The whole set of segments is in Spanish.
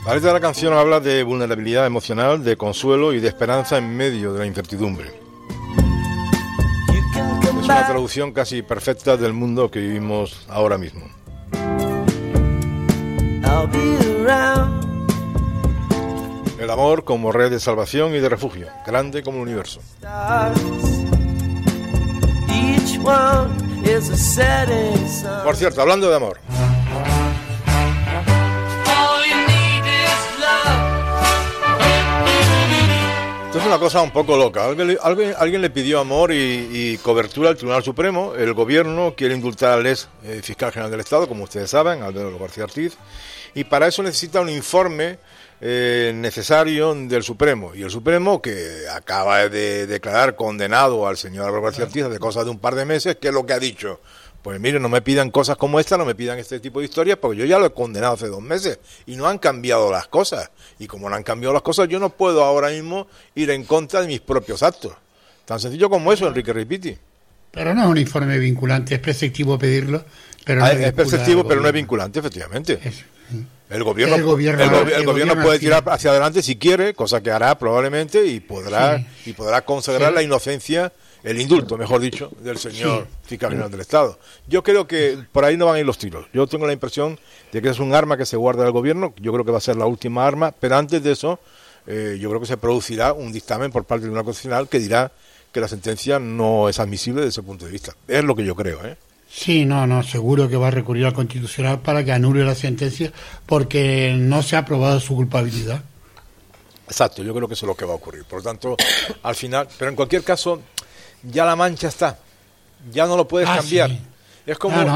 La letra de la canción habla de vulnerabilidad emocional, de consuelo y de esperanza en medio de la incertidumbre. Es una traducción casi perfecta del mundo que vivimos ahora mismo. El amor como red de salvación y de refugio, grande como el universo. Por cierto, hablando de amor. Esto es una cosa un poco loca. Alguien le pidió amor y cobertura al Tribunal Supremo. El gobierno quiere indultar al ex fiscal general del Estado, como ustedes saben, Alberto García Ortiz, y para eso necesita un informe necesario del Supremo. Y el Supremo, que acaba de declarar condenado al señor Alberto García Ortiz de cosas de un par de meses, ¿qué es lo que ha dicho? Pues miren, no me pidan cosas como esta, no me pidan este tipo de historias, porque yo ya lo he condenado hace 2 meses y no han cambiado las cosas. Y como no han cambiado las cosas, yo no puedo ahora mismo ir en contra de mis propios actos. Tan sencillo como eso, Enrique Ripiti. Pero no es un informe vinculante, es preceptivo pedirlo, pero no es preceptivo, pero no es vinculante, efectivamente. Eso. El gobierno puede tirar hacia adelante si quiere, cosa que hará probablemente, y podrá consagrar la inocencia, el indulto, mejor dicho, del señor fiscal general del Estado. Yo creo que por ahí no van a ir los tiros. Yo tengo la impresión de que es un arma que se guarda del gobierno. Yo creo que va a ser la última arma, pero antes de eso, yo creo que se producirá un dictamen por parte del Tribunal Constitucional que dirá que la sentencia no es admisible desde ese punto de vista. Es lo que yo creo, ¿eh? Sí, no, seguro que va a recurrir al Constitucional para que anule la sentencia porque no se ha probado su culpabilidad. Exacto, yo creo que eso es lo que va a ocurrir. Por lo tanto, al final, pero en cualquier caso, ya la mancha está, ya no lo puedes cambiar. Sí. Es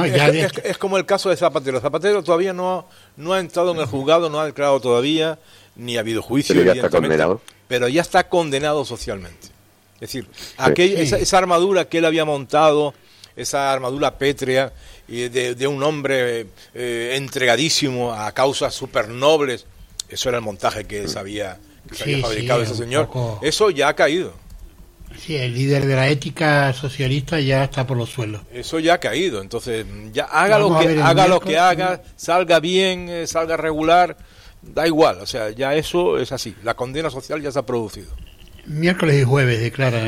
como el caso de Zapatero. Zapatero todavía no ha entrado en el juzgado, no ha declarado todavía, ni ha habido juicio, pero ya está condenado. Pero ya está condenado socialmente. Es decir, esa armadura que él había montado, esa armadura pétrea de un hombre entregadísimo a causas súper nobles, eso era el montaje que se había fabricado ese señor. Eso ya ha caído. Sí, el líder de la ética socialista ya está por los suelos. Eso ya ha caído, entonces ya haga lo que haga, salga bien, salga regular, da igual, o sea, ya eso es así, la condena social ya se ha producido. Miércoles y jueves declara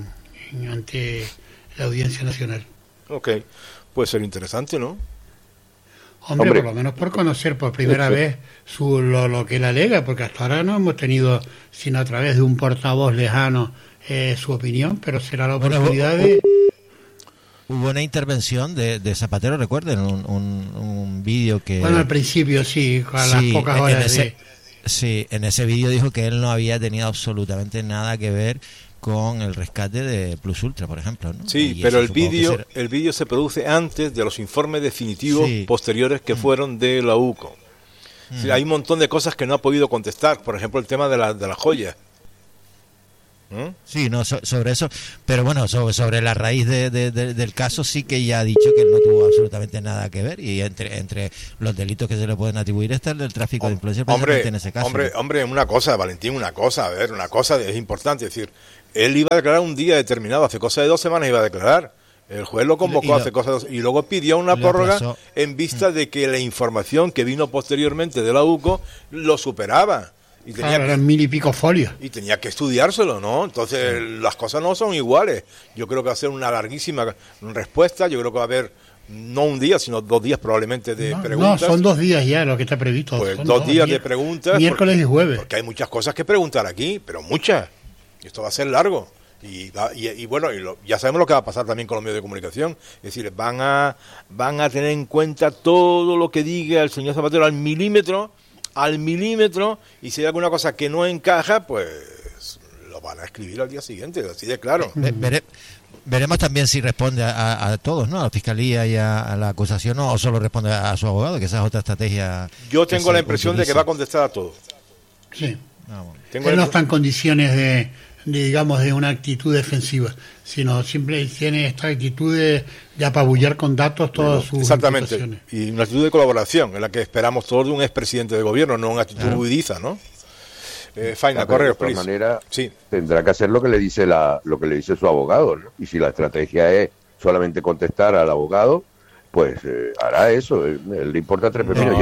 ante la Audiencia Nacional. Ok, puede ser interesante, ¿no? Hombre, por lo menos por conocer por primera vez lo que él alega, porque hasta ahora no hemos tenido, sino a través de un portavoz lejano, su opinión, pero será la oportunidad de... Hubo una intervención de Zapatero, recuerden, un vídeo que... Bueno, al principio sí, a las pocas horas Sí, en ese vídeo dijo que él no había tenido absolutamente nada que ver con el rescate de Plus Ultra, por ejemplo, ¿no? Sí, pero el vídeo se produce antes de los informes definitivos posteriores que fueron de la UCO. Sí, hay un montón de cosas que no ha podido contestar, por ejemplo, el tema de la joya. Sí, no, sobre eso, pero bueno, sobre la raíz del caso sí que ya ha dicho que él no tuvo absolutamente nada que ver, y entre los delitos que se le pueden atribuir está el del tráfico de influencia, precisamente en ese caso. Hombre, una cosa, Valentín, una cosa es importante, es decir, él iba a declarar un día determinado, hace cosa de 2 semanas iba a declarar, el juez lo convocó hace cosa de 2 y luego pidió una prórroga en vista de que la información que vino posteriormente de la UCO lo superaba. Y tenía eran 1000 y pico folios. Y tenía que estudiárselo, ¿no? Entonces las cosas no son iguales. Yo creo que va a ser una larguísima respuesta. Yo creo que va a haber no un día, sino 2 días probablemente de preguntas. No, son 2 días ya lo que está previsto. Pues 2 días de preguntas. Miércoles y jueves. Porque hay muchas cosas que preguntar aquí, pero muchas. Esto va a ser largo. Y bueno, ya sabemos lo que va a pasar también con los medios de comunicación. Es decir, van a tener en cuenta todo lo que diga el señor Zapatero al milímetro, y si hay alguna cosa que no encaja, pues lo van a escribir al día siguiente, así de claro. Veremos también si responde a todos, ¿no? A la Fiscalía y a la acusación, o solo responde a su abogado, que esa es otra estrategia. Yo tengo la impresión de que va a contestar a todos. Sí. Él no está en condiciones de una actitud defensiva, sino siempre tiene esta actitud de apabullar con datos todas sus exactamente, y una actitud de colaboración, en la que esperamos todos de un expresidente de gobierno, no una actitud huidiza, ¿no? Faina, correo, de todas maneras, tendrá que hacer lo que le dice su abogado, ¿no? Y si la estrategia es solamente contestar al abogado, pues hará eso. Le importa 3 pepinos.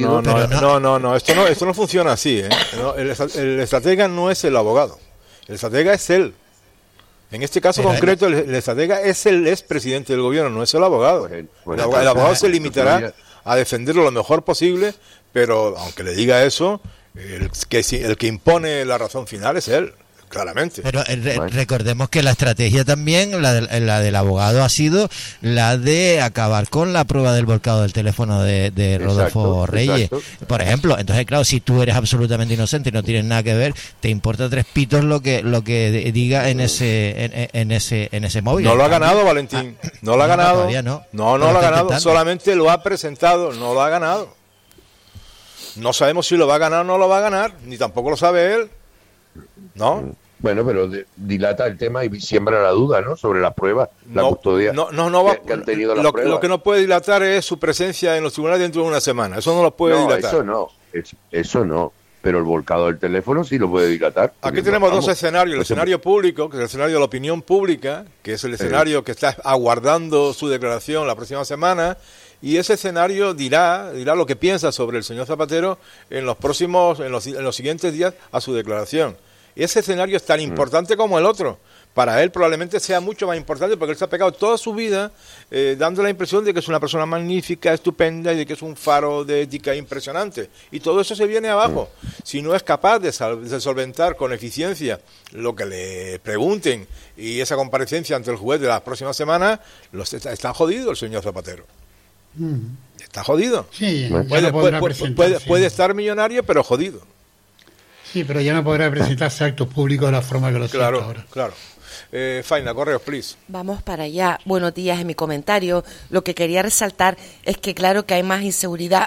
No, esto no funciona así, ¿eh? No, el estratega no es el abogado, el estratega es él. En este caso concreto, el estratega es el expresidente del gobierno, no es el abogado. El abogado se limitará a defenderlo lo mejor posible, pero aunque le diga eso, el que impone la razón final es él. Claramente. Pero recordemos que la estrategia también, la del abogado, ha sido la de acabar con la prueba del volcado del teléfono de Rodolfo Reyes, por ejemplo. Entonces, claro, si tú eres absolutamente inocente y no tienes nada que ver, te importa 3 pitos lo que diga en ese móvil. No lo ha ganado, Valentín. No lo ha ganado. Todavía no. No lo ha ganado. Solamente lo ha presentado. No lo ha ganado. No sabemos si lo va a ganar o no lo va a ganar, ni tampoco lo sabe él. ¿No? Bueno, pero dilata el tema y siembra la duda, ¿no? Sobre las pruebas, la custodia que han tenido las pruebas. Lo que no puede dilatar es su presencia en los tribunales dentro de una semana. Eso no lo puede dilatar. Eso no. Pero el volcado del teléfono sí lo puede dilatar. Aquí tenemos dos escenarios. El escenario público, que es el escenario de la opinión pública, que es el escenario que está aguardando su declaración la próxima semana. Y ese escenario dirá lo que piensa sobre el señor Zapatero en los siguientes días a su declaración. Ese escenario es tan importante como el otro. Para él probablemente sea mucho más importante porque él se ha pegado toda su vida dando la impresión de que es una persona magnífica, estupenda y de que es un faro de ética impresionante. Y todo eso se viene abajo. Si no es capaz de solventar con eficiencia lo que le pregunten y esa comparecencia ante el juez de la próxima semana, está jodido el señor Zapatero. Está jodido. Sí, puede estar millonario, pero jodido. Sí, pero ya no podrá presentarse actos públicos de la forma que lo hace ahora. Claro. Faina, correos, please. Vamos para allá. Buenos días. En mi comentario, lo que quería resaltar es que claro que hay más inseguridad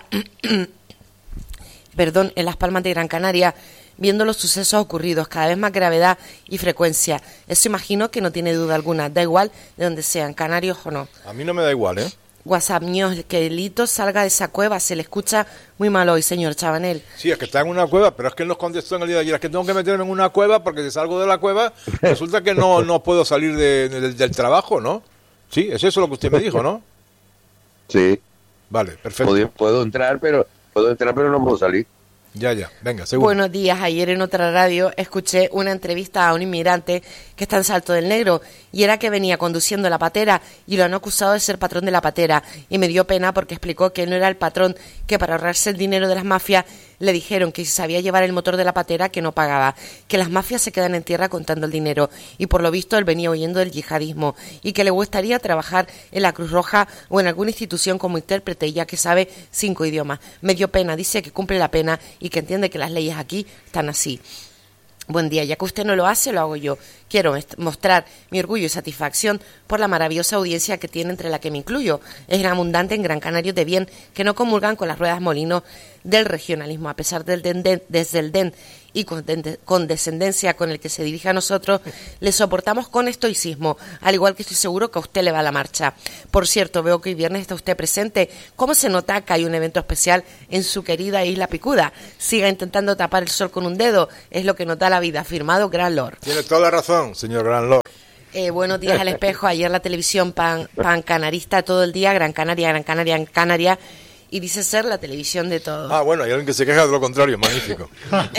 en Las Palmas de Gran Canaria, viendo los sucesos ocurridos, cada vez más gravedad y frecuencia. Eso imagino que no tiene duda alguna. Da igual de donde sean, canarios o no. A mí no me da igual, ¿eh? WhatsApp, que Lito salga de esa cueva, se le escucha muy mal hoy, señor Chabanel. Sí, es que está en una cueva, pero es que él nos contestó en el día de ayer, es que tengo que meterme en una cueva porque si salgo de la cueva resulta que no puedo salir del trabajo, ¿no? Sí, es eso lo que usted me dijo, ¿no? Sí. Vale, perfecto. Puedo entrar, pero no puedo salir. Ya, venga, seguro. Buenos días. Ayer en otra radio escuché una entrevista a un inmigrante que está en Salto del Negro y era que venía conduciendo la patera y lo han acusado de ser patrón de la patera y me dio pena porque explicó que él no era el patrón, que para ahorrarse el dinero de las mafias le dijeron que si sabía llevar el motor de la patera que no pagaba, que las mafias se quedan en tierra contando el dinero y por lo visto él venía huyendo del yihadismo y que le gustaría trabajar en la Cruz Roja o en alguna institución como intérprete ya que sabe 5 idiomas. Me dio pena, dice que cumple la pena y que entiende que las leyes aquí están así. Buen día, ya que usted no lo hace, lo hago yo. Quiero mostrar mi orgullo y satisfacción por la maravillosa audiencia que tiene, entre la que me incluyo. Es abundante en Gran Canaria de bien que no comulgan con las ruedas molinos del regionalismo, a pesar del desdén y condescendencia con el que se dirige a nosotros, le soportamos con estoicismo, al igual que estoy seguro que a usted le va la marcha. Por cierto, veo que hoy viernes está usted presente. ¿Cómo se nota que hay un evento especial en su querida Isla Picuda? Siga intentando tapar el sol con un dedo, es lo que nos da la vida. Firmado, Gran Lord. Tiene toda la razón, señor Gran Lord. Buenos días al espejo. Ayer la televisión pancanarista todo el día, Gran Canaria, y dice ser la televisión de todo. Ah, bueno, hay alguien que se queja de lo contrario, magnífico.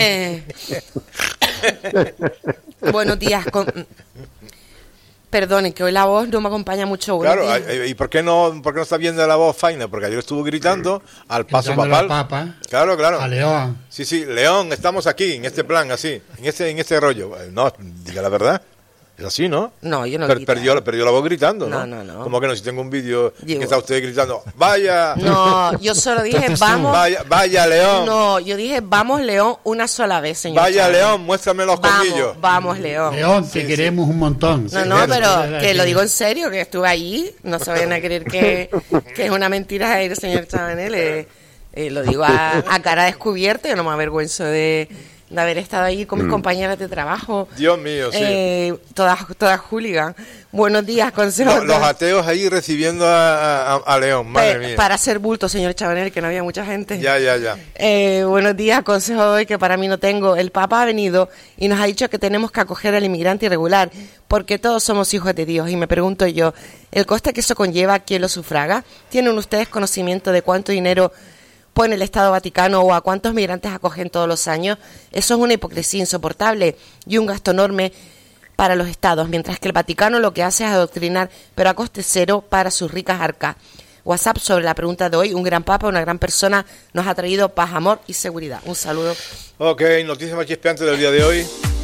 Buenos días. Perdonen, que hoy la voz no me acompaña mucho. Claro, ¿y por qué no está viendo la voz Faina? Porque ayer estuvo gritando al paso papal. Papa, claro. A León. Sí, León, estamos aquí, en este plan, así, en este rollo. No, diga la verdad. Es así, ¿no? No, yo no perdió la voz gritando, ¿no? No. Como que no, si tengo un vídeo que está usted gritando, ¡vaya! No, yo solo dije, vamos... ¡Vaya, León! No, yo dije, vamos, León, una sola vez, señor. ¡Vaya, Chávez. León, muéstrame los colmillos! Vamos, León. León, te queremos un montón. No, pero que lo digo en serio, que estuve allí, no se vayan a creer que es una mentira el señor Chabanel, lo digo a cara descubierta, yo no me avergüenzo de de haber estado ahí con mis compañeras de trabajo. Dios mío, sí. Todas hooligan. Buenos días, consejo. Los ateos ahí recibiendo a León, madre mía. Para hacer bulto, señor Chabanel, que no había mucha gente. Ya. Buenos días, consejo de hoy que para mí no tengo. El Papa ha venido y nos ha dicho que tenemos que acoger al inmigrante irregular, porque todos somos hijos de Dios. Y me pregunto yo, ¿el coste que eso conlleva, quién lo sufraga? ¿Tienen ustedes conocimiento de cuánto dinero pone el Estado Vaticano o a cuántos migrantes acogen todos los años? Eso es una hipocresía insoportable y un gasto enorme para los estados, mientras que el Vaticano lo que hace es adoctrinar, pero a coste cero para sus ricas arcas. WhatsApp sobre la pregunta de hoy: un gran papa, una gran persona, nos ha traído paz, amor y seguridad. Un saludo. Ok, noticias más chispeantes del día de hoy.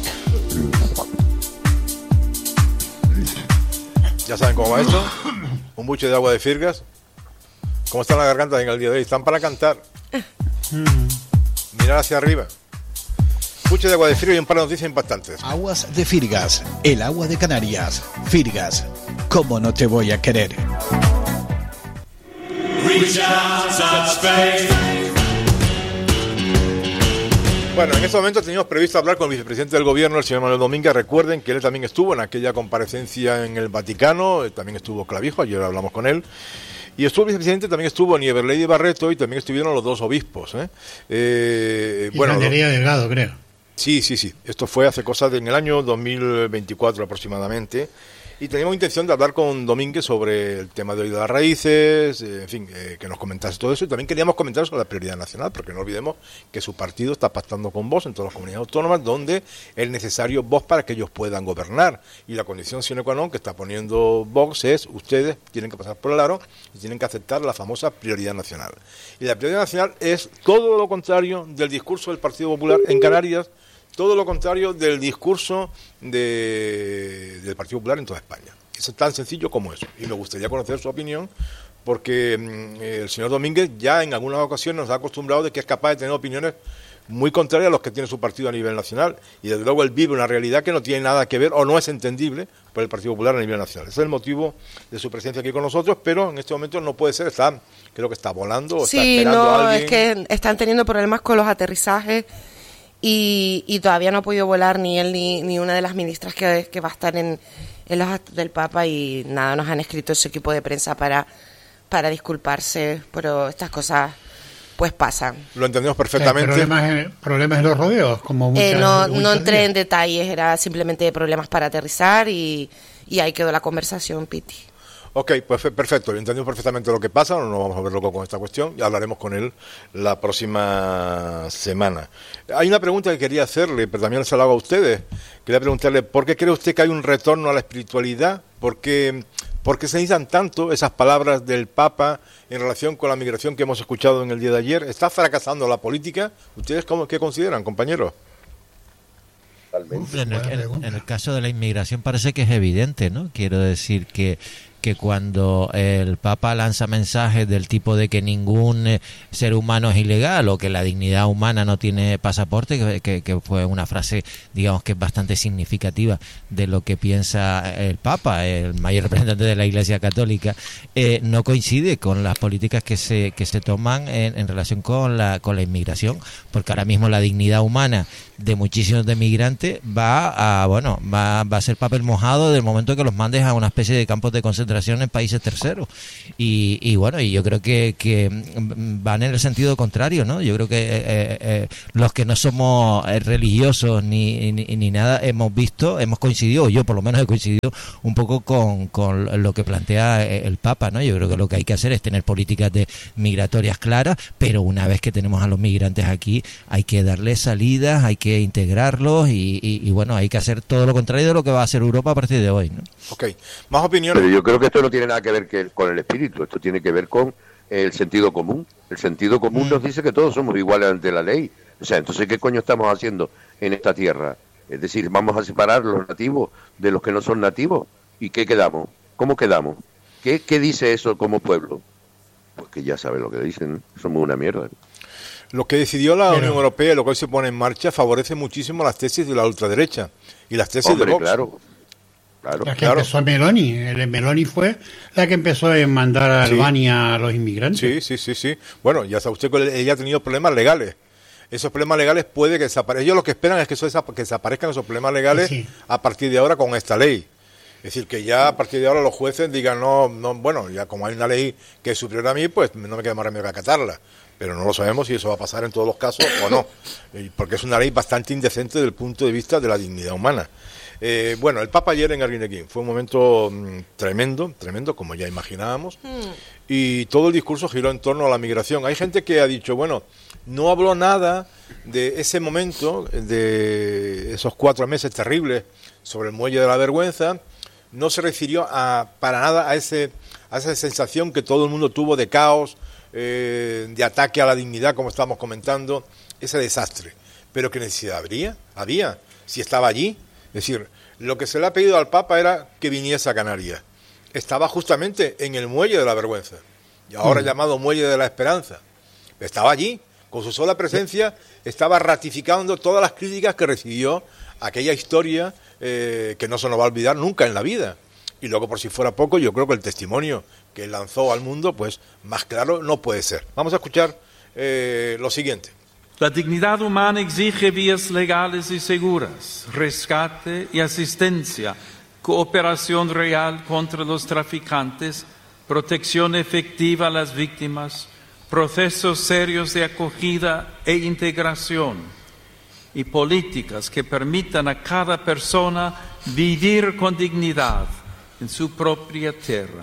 Ya saben cómo va esto. Un buche de agua de Firgas. ¿Cómo están las gargantas en el día de hoy? Están para cantar. Mirar hacia arriba. Buche de agua de Firgas y un par de noticias impactantes. Aguas de Firgas, el agua de Canarias. Firgas, ¿cómo no te voy a querer? Bueno, en este momento teníamos previsto hablar con el vicepresidente del gobierno, el señor Manuel Domínguez. Recuerden que él también estuvo en aquella comparecencia en el Vaticano, también estuvo Clavijo, ayer hablamos con él. Y estuvo el vicepresidente, también estuvo Nieverley y Barreto, y también estuvieron los dos obispos. Bueno, Delgado, creo. Sí. Esto fue hace cosas en el año 2024 aproximadamente. Y teníamos intención de hablar con Domínguez sobre el tema de hoy de las raíces, en fin, que nos comentase todo eso. Y también queríamos comentar sobre la prioridad nacional, porque no olvidemos que su partido está pactando con Vox en todas las comunidades autónomas, donde es necesario Vox para que ellos puedan gobernar. Y la condición sine qua non que está poniendo Vox es: ustedes tienen que pasar por el aro y tienen que aceptar la famosa prioridad nacional. Y la prioridad nacional es todo lo contrario del discurso del Partido Popular en Canarias, todo lo contrario del discurso del Partido Popular en toda España. Eso es tan sencillo como eso. Y me gustaría conocer su opinión, porque el señor Domínguez ya en algunas ocasiones nos ha acostumbrado de que es capaz de tener opiniones muy contrarias a los que tiene su partido a nivel nacional. Y desde luego él vive una realidad que no tiene nada que ver o no es entendible por el Partido Popular a nivel nacional. Ese es el motivo de su presencia aquí con nosotros, pero en este momento no puede ser. Creo que está volando o está esperando a alguien. Sí, no, es que están teniendo problemas con los aterrizajes. Y todavía no ha podido volar ni él ni una de las ministras que va a estar en los actos del Papa, y nada, nos han escrito su equipo de prensa para disculparse, pero estas cosas pues pasan. Lo entendemos perfectamente. Problemas en los rodeos, como no entré en detalles, era simplemente problemas para aterrizar y ahí quedó la conversación, Piti. Ok, pues perfecto, entendemos perfectamente lo que pasa, no nos vamos a ver loco con esta cuestión y hablaremos con él la próxima semana. Hay una pregunta que quería hacerle, pero también se la hago a ustedes. Quería preguntarle, ¿por qué cree usted que hay un retorno a la espiritualidad? ¿Por qué se necesitan tanto esas palabras del Papa en relación con la migración que hemos escuchado en el día de ayer? ¿Está fracasando la política? ¿Ustedes qué consideran, compañeros? En el caso de la inmigración parece que es evidente, ¿no? Quiero decir que cuando el Papa lanza mensajes del tipo de que ningún ser humano es ilegal o que la dignidad humana no tiene pasaporte, que fue una frase, digamos, que es bastante significativa de lo que piensa el Papa, el mayor representante de la Iglesia Católica, no coincide con las políticas que se toman en relación con la inmigración, porque ahora mismo la dignidad humana de muchísimos de migrantes va a ser papel mojado del momento que los mandes a una especie de campos de concentración en países terceros y yo creo que van en el sentido contrario, ¿no? Yo creo que los que no somos religiosos ni nada hemos coincidido, yo por lo menos he coincidido un poco con lo que plantea el Papa, ¿no? Yo creo que lo que hay que hacer es tener políticas migratorias claras, pero una vez que tenemos a los migrantes aquí hay que darles salidas, hay que integrarlos y hay que hacer todo lo contrario de lo que va a hacer Europa a partir de hoy, ¿no? Ok, más opiniones. Pero yo creo que esto no tiene nada que ver con el espíritu, esto tiene que ver con el sentido común. El sentido común nos dice que todos somos iguales ante la ley. O sea, entonces, ¿qué coño estamos haciendo en esta tierra? Es decir, ¿vamos a separar los nativos de los que no son nativos? ¿Y qué quedamos? ¿Cómo quedamos? ¿Qué dice eso como pueblo? Pues que ya saben lo que dicen, somos una mierda. Lo que decidió la Unión Europea, lo que hoy se pone en marcha, favorece muchísimo las tesis de la ultraderecha y las tesis de Vox. Claro. Empezó Meloni. Meloni fue la que empezó a mandar a Albania a los inmigrantes. Sí. Bueno, ya sabe usted que ella ha tenido problemas legales. esos problemas legales puede que desaparezcan. Ellos lo que esperan es que que desaparezcan esos problemas legales a partir de ahora con esta ley. Es decir, que ya a partir de ahora los jueces digan, no, bueno, ya como hay una ley que es superior a mí, pues no me queda más remedio que acatarla. Pero no lo sabemos si eso va a pasar en todos los casos o no, porque es una ley bastante indecente desde el punto de vista de la dignidad humana. Bueno, el Papa ayer en Arguineguín fue un momento tremendo, como ya imaginábamos, y todo el discurso giró en torno a la migración. Hay gente que ha dicho, bueno, no habló nada de ese momento, de esos 4 meses terribles sobre el Muelle de la Vergüenza, no se refirió para nada a esa sensación que todo el mundo tuvo de caos, de ataque a la dignidad, como estábamos comentando, ese desastre. Pero ¿qué necesidad había? Si estaba allí. Es decir, lo que se le ha pedido al Papa era que viniese a Canarias. Estaba justamente en el Muelle de la Vergüenza, y ahora llamado Muelle de la Esperanza. Estaba allí, con su sola presencia, estaba ratificando todas las críticas que recibió aquella historia que no se nos va a olvidar nunca en la vida. Y luego, por si fuera poco, yo creo que el testimonio que lanzó al mundo, pues más claro no puede ser. Vamos a escuchar lo siguiente. La dignidad humana exige vías legales y seguras, rescate y asistencia, cooperación real contra los traficantes, protección efectiva a las víctimas, procesos serios de acogida e integración y políticas que permitan a cada persona vivir con dignidad en su propia tierra.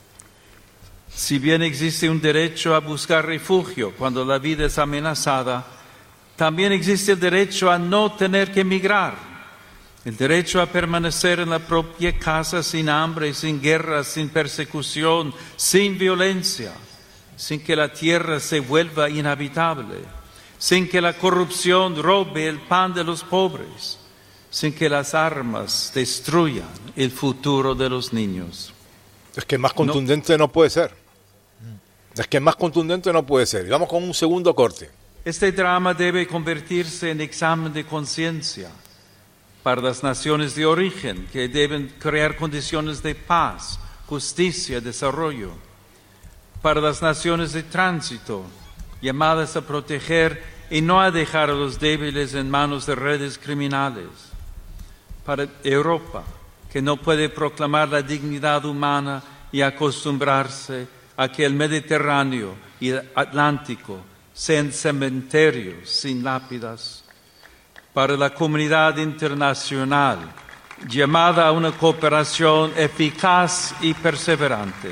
Si bien existe un derecho a buscar refugio cuando la vida es amenazada, también existe el derecho a no tener que emigrar, el derecho a permanecer en la propia casa sin hambre, sin guerra, sin persecución, sin violencia, sin que la tierra se vuelva inhabitable, sin que la corrupción robe el pan de los pobres, sin que las armas destruyan el futuro de los niños. Es que más contundente no puede ser. Es que más contundente no puede ser. Y vamos con un segundo corte. Este drama debe convertirse en examen de conciencia para las naciones de origen, que deben crear condiciones de paz, justicia y desarrollo. Para las naciones de tránsito, llamadas a proteger y no a dejar a los débiles en manos de redes criminales. Para Europa, que no puede proclamar la dignidad humana y acostumbrarse a que el Mediterráneo y el Atlántico sean cementerios sin lápidas. Para la comunidad internacional, llamada a una cooperación eficaz y perseverante.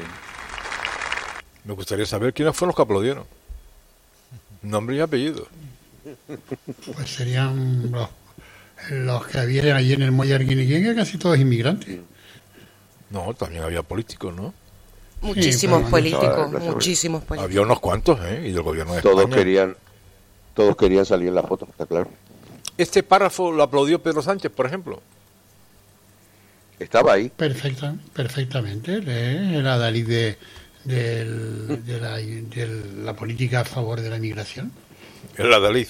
Me gustaría saber quiénes fueron los que aplaudieron. Nombre y apellido. Pues serían los que había allí en el Muelle Arguineguín, que casi todos inmigrantes. No, también había políticos, ¿no? Muchísimos políticos. Había unos cuantos, y del gobierno de España. Todos querían salir en la foto, está claro. Este párrafo lo aplaudió Pedro Sánchez, por ejemplo. Estaba ahí. Perfectamente. Era adalid de la política a favor de la inmigración. El adalid.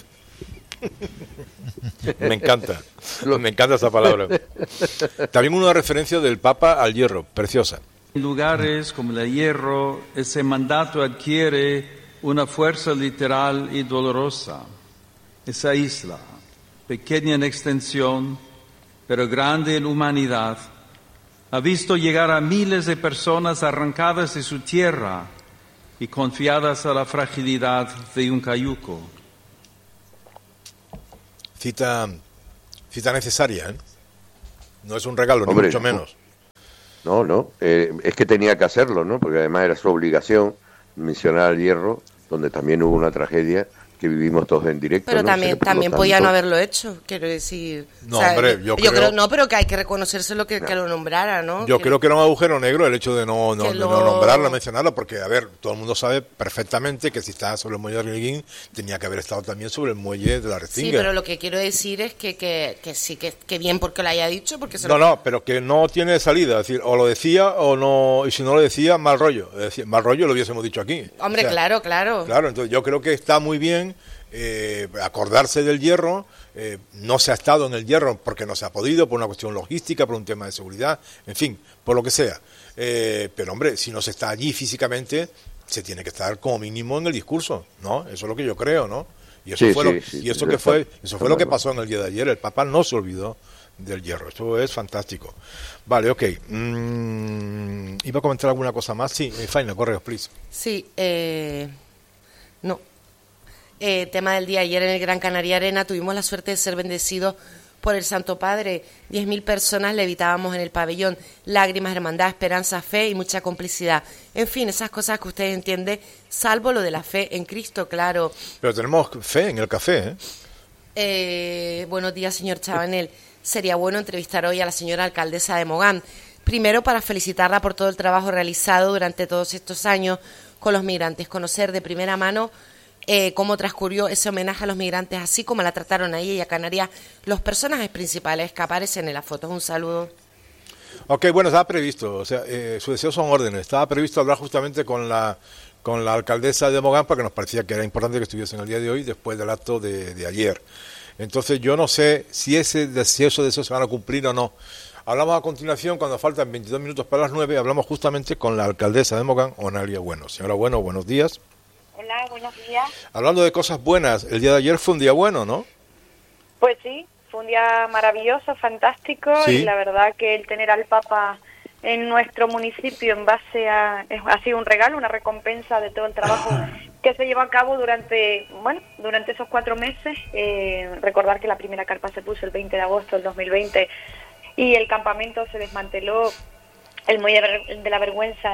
Me encanta esa palabra. También una referencia del Papa al hierro, preciosa. En lugares como el hierro, ese mandato adquiere una fuerza literal y dolorosa. Esa isla, pequeña en extensión, pero grande en humanidad, ha visto llegar a miles de personas arrancadas de su tierra y confiadas a la fragilidad de un cayuco. Cita necesaria, No es un regalo, ni mucho menos. No, es que tenía que hacerlo, ¿no? Porque además era su obligación mencionar al hierro, donde también hubo una tragedia que vivimos todos en directo. Pero también podía no haberlo hecho, quiero decir. No, hombre, yo creo... No, pero que hay que reconocerse que lo nombrara, ¿no? Yo creo que era un agujero negro el hecho de no nombrarlo, mencionarlo, porque, a ver, todo el mundo sabe perfectamente que si estaba sobre el muelle de Arguineguín, tenía que haber estado también sobre el muelle de la Restinga. Sí, pero lo que quiero decir es que sí, que bien porque lo haya dicho, porque pero que no tiene salida, es decir, o lo decía o no, y si no lo decía, mal rollo. Es decir, mal rollo lo hubiésemos dicho aquí. Hombre, o sea, claro. Claro, entonces yo creo que está muy bien acordarse del hierro. No se ha estado en el hierro porque no se ha podido, por una cuestión logística, por un tema de seguridad, en fin, por lo que sea. Pero hombre, si no se está allí físicamente, se tiene que estar como mínimo en el discurso, ¿no? Eso es lo que yo creo, ¿no? Y eso fue lo que pasó en el día de ayer. El Papa no se olvidó del Hierro. Esto es fantástico. Vale, ok. ¿Iba a comentar alguna cosa más? Sí, Faina, correo, please. Sí, no. Tema del día. Ayer en el Gran Canaria Arena tuvimos la suerte de ser bendecidos por el Santo Padre. 10.000 personas levitábamos en el pabellón. Lágrimas, hermandad, esperanza, fe y mucha complicidad. En fin, esas cosas que usted entiende, salvo lo de la fe en Cristo, claro. Pero tenemos fe en el café, Buenos días, señor Chabanel. Sería bueno entrevistar hoy a la señora alcaldesa de Mogán. Primero, para felicitarla por todo el trabajo realizado durante todos estos años con los migrantes. Conocer de primera mano cómo transcurrió ese homenaje a los migrantes, así como la trataron a ella y a Canarias los personajes principales que aparecen en las fotos. Un saludo. Ok, bueno, estaba previsto, o sea, sus deseos son órdenes. Estaba previsto hablar justamente con la alcaldesa de Mogán porque nos parecía que era importante que estuviese en el día de hoy después del acto de ayer. Entonces yo no sé si esos deseos se van a cumplir o no. Hablamos a continuación, cuando faltan 22 minutos para las 9, hablamos justamente con la alcaldesa de Mogán, Onalia Bueno. Señora Bueno, buenos días. Hola, buenos días. Hablando de cosas buenas, el día de ayer fue un día bueno, ¿no? Pues sí, fue un día maravilloso, fantástico, sí. Y la verdad que el tener al Papa en nuestro municipio en base ha sido un regalo, una recompensa de todo el trabajo que se llevó a cabo durante esos 4 meses. Recordar que la primera carpa se puso el 20 de agosto del 2020 y el campamento se desmanteló, el Muelle de la Vergüenza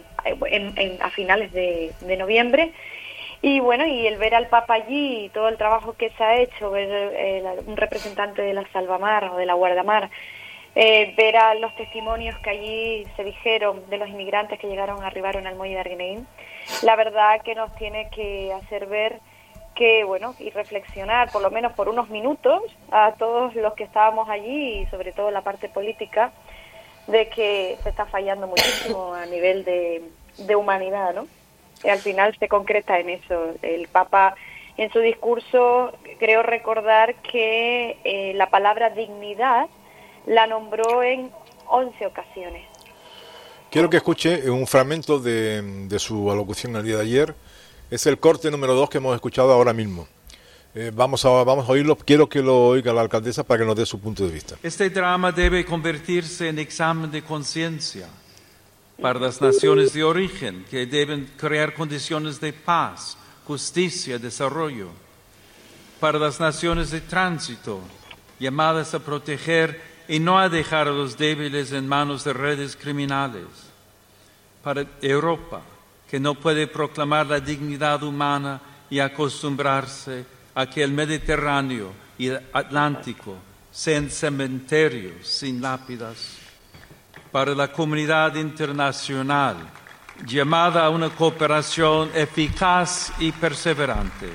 a finales de noviembre. Y bueno, y el ver al Papa allí y todo el trabajo que se ha hecho, ver un representante de la Salvamar o de la Guardamar, ver a los testimonios que allí se dijeron de los inmigrantes que arribaron al Muelle de Arguineguín, la verdad que nos tiene que hacer ver que, bueno, y reflexionar por lo menos por unos minutos a todos los que estábamos allí y sobre todo la parte política, de que se está fallando muchísimo a nivel de humanidad, ¿no? Y al final se concreta en eso. El Papa, en su discurso, creo recordar que la palabra dignidad la nombró en 11 ocasiones. Quiero que escuche un fragmento de su alocución el día de ayer. Es el corte número 2 que hemos escuchado ahora mismo. Vamos a oírlo. Quiero que lo oiga la alcaldesa para que nos dé su punto de vista. Este drama debe convertirse en examen de conciencia para las naciones de origen, que deben crear condiciones de paz, justicia y desarrollo. Para las naciones de tránsito, llamadas a proteger y no a dejar a los débiles en manos de redes criminales. Para Europa, que no puede proclamar la dignidad humana y acostumbrarse a que el Mediterráneo y el Atlántico sean cementerios sin lápidas. Para la comunidad internacional, llamada a una cooperación eficaz y perseverante.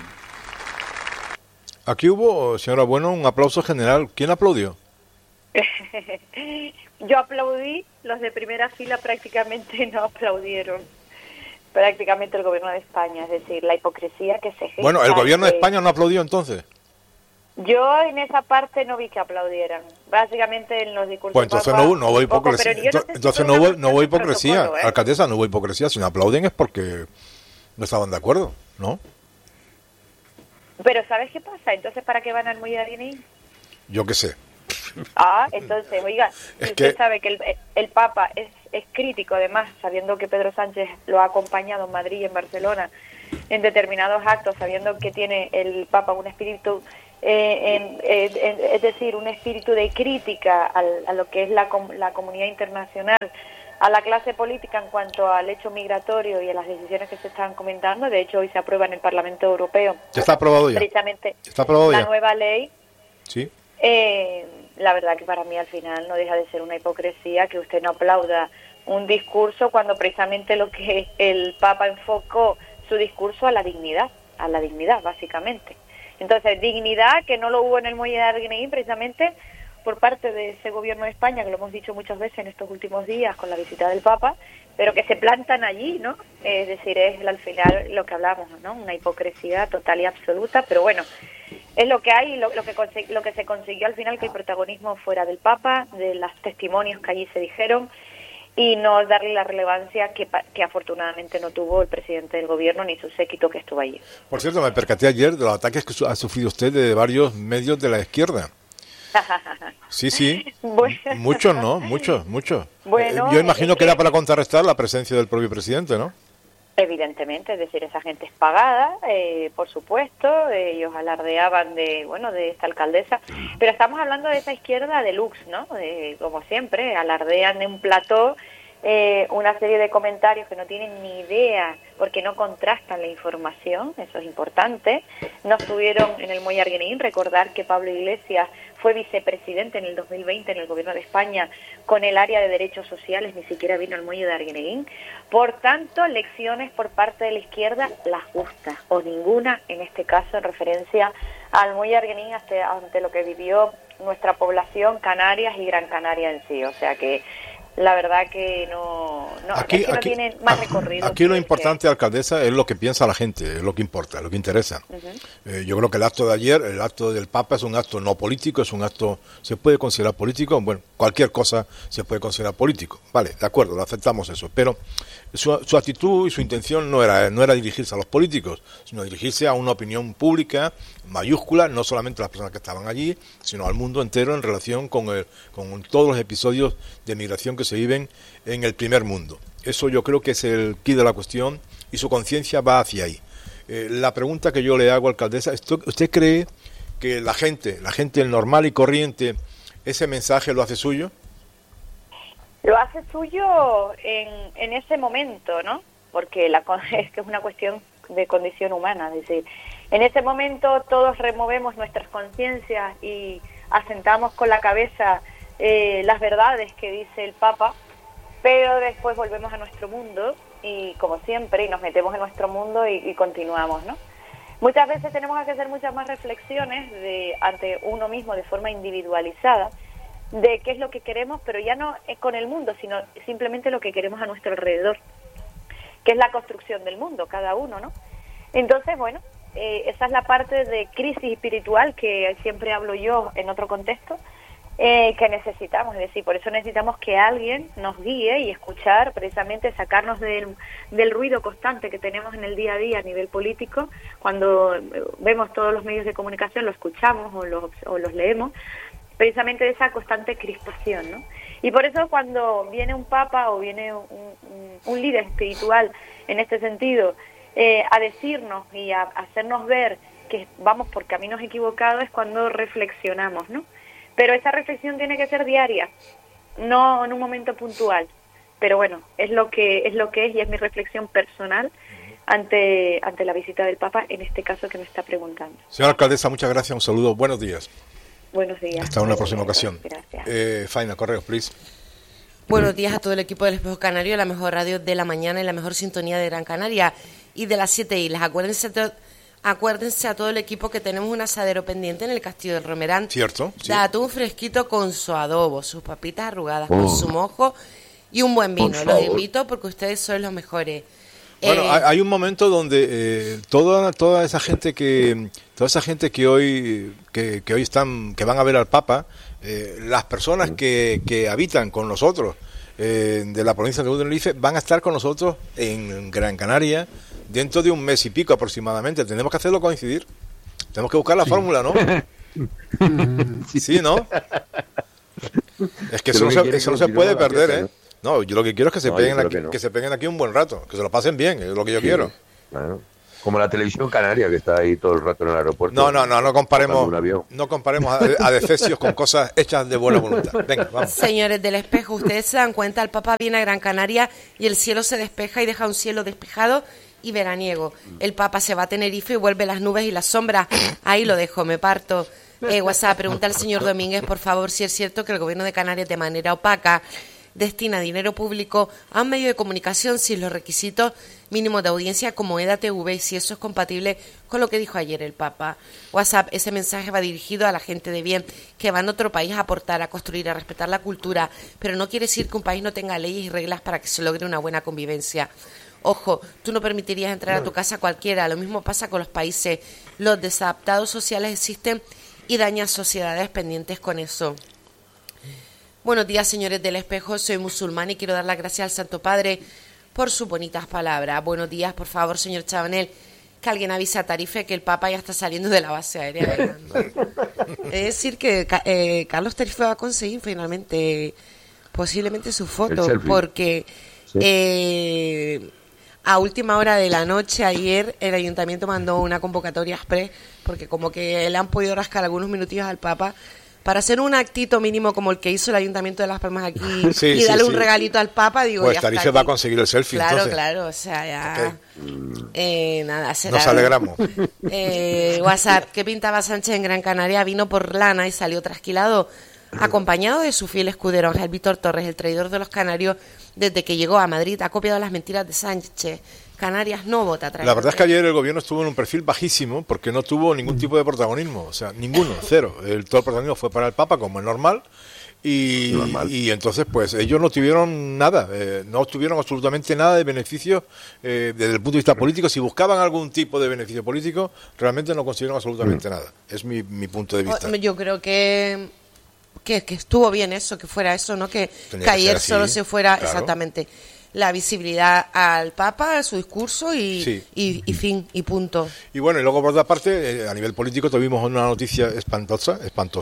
Aquí hubo, señora Bueno, un aplauso general. ¿Quién aplaudió? Yo aplaudí, los de primera fila prácticamente no aplaudieron. Prácticamente el gobierno de España, es decir, la hipocresía que se gesta. Bueno, ¿el gobierno de España no aplaudió entonces? Yo en esa parte no vi que aplaudieran. Básicamente en los discursos... Pues entonces no hubo hipocresía. Entonces no hubo hipocresía. Alcaldesa, no hubo hipocresía. Si no aplauden es porque no estaban de acuerdo, ¿no? Pero ¿sabes qué pasa? Entonces, ¿para qué van al Muelle de Arguineguín? Yo qué sé. Entonces, oiga, usted sabe que el Papa es crítico, además, sabiendo que Pedro Sánchez lo ha acompañado en Madrid y en Barcelona en determinados actos, sabiendo que tiene el Papa un espíritu, es decir, un espíritu de crítica a lo que es la comunidad internacional, a la clase política en cuanto al hecho migratorio y a las decisiones que se están comentando. De hecho, hoy se aprueba en el Parlamento Europeo. Ya está aprobado ya. Precisamente está aprobado la ya. Nueva ley. Sí. La verdad que para mí al final no deja de ser una hipocresía que usted no aplauda un discurso cuando precisamente lo que el Papa enfocó su discurso a la dignidad básicamente. Entonces, dignidad que no lo hubo en el Muelle de Arguineguín precisamente por parte de ese gobierno de España, que lo hemos dicho muchas veces en estos últimos días con la visita del Papa, pero que se plantan allí, ¿no? Es decir, es al final lo que hablamos, ¿no? Una hipocresía total y absoluta, pero bueno, es lo que hay, lo que se consiguió al final, que el protagonismo fuera del Papa, de los testimonios que allí se dijeron, y no darle la relevancia que afortunadamente no tuvo el presidente del gobierno ni su séquito que estuvo allí. Por cierto, me percaté ayer de los ataques que ha sufrido usted de varios medios de la izquierda. Sí. Bueno. Muchos, ¿no? Muchos. Bueno, yo imagino que era para contrarrestar la presencia del propio presidente, ¿no? Evidentemente, es decir, esa gente es pagada, por supuesto, ellos alardeaban de esta alcaldesa, pero estamos hablando de esa izquierda deluxe, ¿no? Como siempre, alardean de un plató una serie de comentarios que no tienen ni idea, porque no contrastan la información, eso es importante. No estuvieron en el Muelle Arguineguín, recordar que Pablo Iglesias fue vicepresidente en el 2020 en el gobierno de España con el área de derechos sociales, ni siquiera vino al Muelle de Arguineguín. Por tanto, lecciones por parte de la izquierda, las justas, o ninguna, en este caso en referencia al Muelle de Arguineguín ante lo que vivió nuestra población, Canarias y Gran Canaria en sí, o sea que la verdad que no tienen más recorrido. Aquí lo importante, alcaldesa, es lo que piensa la gente, es lo que importa, es lo que interesa. Yo creo que el acto de ayer, el acto del Papa, es un acto no político, es un acto, se puede considerar político, bueno, cualquier cosa se puede considerar político, vale, de acuerdo, lo aceptamos eso, pero su actitud y su intención no era dirigirse a los políticos, sino dirigirse a una opinión pública mayúscula, no solamente a las personas que estaban allí, sino al mundo entero en relación con todos los episodios de migración que se viven en el primer mundo. Eso yo creo que es el quid de la cuestión y su conciencia va hacia ahí. La pregunta que yo le hago, alcaldesa, ¿usted cree que la gente normal y corriente, ese mensaje lo hace suyo? Lo hace suyo en ese momento, ¿no? Porque es que es una cuestión de condición humana, es decir, en ese momento todos removemos nuestras conciencias y asentamos con la cabeza las verdades que dice el Papa, pero después volvemos a nuestro mundo y como siempre, y nos metemos en nuestro mundo y continuamos, ¿no? Muchas veces tenemos que hacer muchas más reflexiones ante uno mismo de forma individualizada, de qué es lo que queremos, pero ya no con el mundo, sino simplemente lo que queremos a nuestro alrededor, que es la construcción del mundo, cada uno, ¿no? Entonces, bueno, esa es la parte de crisis espiritual que siempre hablo yo en otro contexto, que necesitamos, es decir, por eso necesitamos que alguien nos guíe y escuchar, precisamente sacarnos del ruido constante que tenemos en el día a día a nivel político. Cuando vemos todos los medios de comunicación, lo escuchamos o los leemos, precisamente de esa constante crispación, ¿no? Y por eso cuando viene un papa o viene un líder espiritual en este sentido a decirnos y a hacernos ver que vamos por caminos equivocados, es cuando reflexionamos, ¿no? Pero esa reflexión tiene que ser diaria, no en un momento puntual. Pero bueno, es lo que es y es mi reflexión personal ante la visita del Papa, en este caso que me está preguntando. Señora alcaldesa, muchas gracias, un saludo, buenos días. Buenos días. Hasta una próxima ocasión. Gracias. Faina, correos, please. Buenos días a todo el equipo del Espejo Canario, la mejor radio de la mañana y la mejor sintonía de Gran Canaria y de las 7 islas. Acuérdense a todo el equipo que tenemos un asadero pendiente en el Castillo del Romerán. Cierto. Sí. De atún fresquito con su adobo, sus papitas arrugadas con su mojo y un buen vino. Los invito porque ustedes son los mejores. Bueno, hay un momento donde toda esa gente que hoy están, que van a ver al Papa, las personas que habitan con nosotros de la provincia de Tenerife van a estar con nosotros en Gran Canaria dentro de un mes y pico aproximadamente. Tenemos que hacerlo coincidir. Tenemos que buscar la fórmula, ¿no? Sí, ¿no? Es que eso no se puede perder, ¿eh? No, yo lo que quiero es que se peguen aquí un buen rato, que se lo pasen bien, es lo que yo quiero. Claro. Como la televisión canaria que está ahí todo el rato en el aeropuerto. No comparemos a defesios con cosas hechas de buena voluntad. Venga, vamos. Señores del Espejo, ustedes se dan cuenta, el Papa viene a Gran Canaria y el cielo se despeja y deja un cielo despejado y veraniego. El Papa se va a Tenerife y vuelve las nubes y las sombras. Ahí lo dejo, me parto. WhatsApp, pregunta al señor Domínguez, por favor, si es cierto que el gobierno de Canarias de manera opaca destina dinero público a un medio de comunicación sin los requisitos mínimos de audiencia como EDATV y si eso es compatible con lo que dijo ayer el Papa. WhatsApp, ese mensaje va dirigido a la gente de bien que va en otro país a aportar, a construir, a respetar la cultura, pero no quiere decir que un país no tenga leyes y reglas para que se logre una buena convivencia. Ojo, tú no permitirías entrar a tu casa a cualquiera, lo mismo pasa con los países. Los desadaptados sociales existen y dañan sociedades pendientes con eso. Buenos días, señores del Espejo. Soy musulmán y quiero dar las gracias al Santo Padre por sus bonitas palabras. Buenos días, por favor, señor Chabanel, que alguien avise a Tarife que el Papa ya está saliendo de la base aérea. Es decir, que Carlos Tarife va a conseguir finalmente posiblemente su foto, porque a última hora de la noche ayer el ayuntamiento mandó una convocatoria express, porque como que le han podido rascar algunos minutillos al Papa para hacer un actito mínimo como el que hizo el Ayuntamiento de Las Palmas aquí y darle un regalito al Papa, digo, pues ya Tarife va a conseguir el selfie. Claro, entonces. Claro, o sea, ya... nada, será... Nos alegramos. WhatsApp, ¿qué pintaba Sánchez en Gran Canaria? Vino por lana y salió trasquilado, acompañado de su fiel escudero Ángel Víctor Torres, el traidor de los canarios. Desde que llegó a Madrid ha copiado las mentiras de Sánchez. Canarias no vota. La verdad es que ayer el gobierno estuvo en un perfil bajísimo porque no tuvo ningún tipo de protagonismo, o sea, ninguno, cero. Todo el protagonismo fue para el Papa, como es normal, y entonces pues ellos no tuvieron nada, no obtuvieron absolutamente nada de beneficio desde el punto de vista político. Si buscaban algún tipo de beneficio político, realmente no consiguieron absolutamente nada. Es mi punto de vista. Yo creo que estuvo bien eso, que fuera eso, ¿no? Que ayer solo se fuera, claro, exactamente, la visibilidad al Papa, a su discurso y fin, y punto. Y bueno, y luego por otra parte, a nivel político tuvimos una noticia espantosa,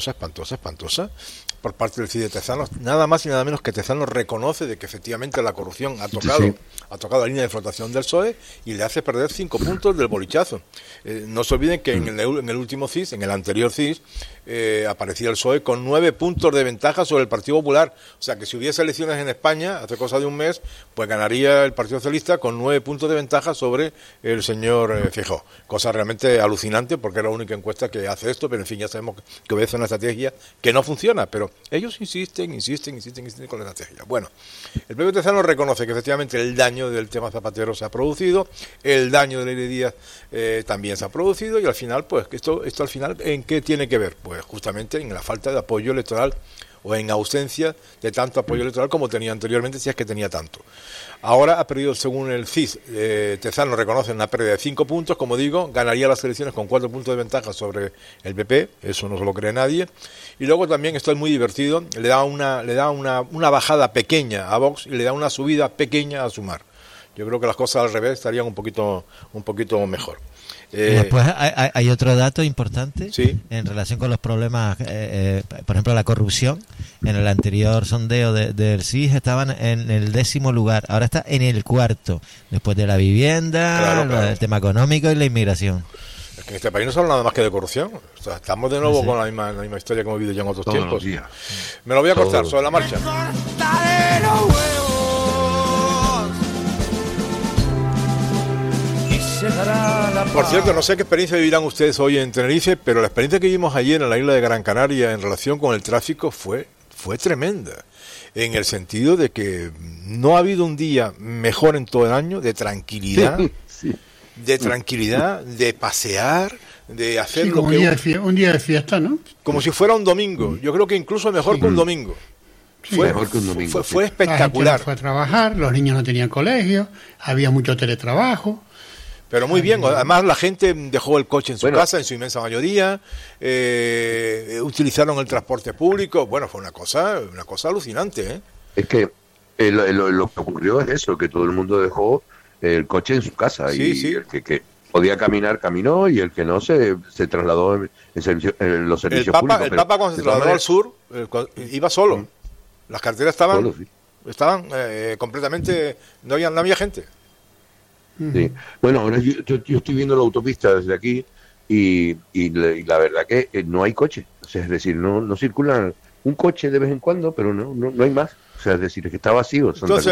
por parte del CID de Tezanos, nada más y nada menos que Tezanos reconoce de que efectivamente la corrupción ha tocado la línea de flotación del PSOE y le hace perder 5 puntos del bolichazo. No se olviden que en el último CIS, en el anterior CIS, aparecía el PSOE con 9 puntos de ventaja sobre el Partido Popular. O sea que si hubiese elecciones en España, hace cosa de un mes, pues ganaría el Partido Socialista con 9 puntos de ventaja sobre el señor Feijóo. Cosa realmente alucinante, porque es la única encuesta que hace esto, pero en fin, ya sabemos que obedece a una estrategia que no funciona, pero ellos insisten con la estrategia. Bueno, el PP Tezanos reconoce que efectivamente el daño del tema Zapatero se ha producido, el daño de Leire Díaz también se ha producido, y al final, pues, esto al final, ¿en qué tiene que ver? Pues justamente en la falta de apoyo electoral, o en ausencia de tanto apoyo electoral como tenía anteriormente, si es que tenía tanto. Ahora ha perdido, según el CIS, Tezanos reconoce una pérdida de 5 puntos, como digo, ganaría las elecciones con 4 puntos de ventaja sobre el PP, eso no se lo cree nadie. Y luego también, esto es muy divertido, le da una bajada pequeña a Vox y le da una subida pequeña a Sumar. Yo creo que las cosas al revés estarían un poquito mejor. Después hay otro dato importante en relación con los problemas, por ejemplo, la corrupción. En el anterior sondeo del CIS estaban en el 10º lugar, ahora está en el 4º, después de la vivienda, claro. El tema económico y la inmigración. Es que en este país no se habla nada más que de corrupción. O sea, estamos de nuevo con la misma historia que hemos vivido ya en otros tiempos. Me lo voy a cortar sobre la marcha. Por cierto, no sé qué experiencia vivirán ustedes hoy en Tenerife, pero la experiencia que vivimos ayer en la isla de Gran Canaria en relación con el tráfico fue tremenda, en el sentido de que no ha habido un día mejor en todo el año de tranquilidad, de pasear, de hacer lo que un día de fiesta, ¿no? Como si fuera un domingo. Yo creo que incluso mejor que un domingo. Fue espectacular. La gente fue a trabajar, los niños no tenían colegio, había mucho teletrabajo. Pero muy bien, además la gente dejó el coche en su casa, en su inmensa mayoría, utilizaron el transporte público, bueno, fue una cosa alucinante, ¿eh? Es que lo que ocurrió es eso, que todo el mundo dejó el coche en su casa, y el que podía caminar, caminó, y el que no se trasladó en los servicios públicos. El Papa cuando se trasladó al sur, iba solo, las carreteras estaban completamente, no había gente. Sí. Bueno, ahora yo estoy viendo la autopista desde aquí y la verdad que no hay coche, o sea, es decir, no circula un coche de vez en cuando, pero no hay más, o sea, es decir, es que está vacío.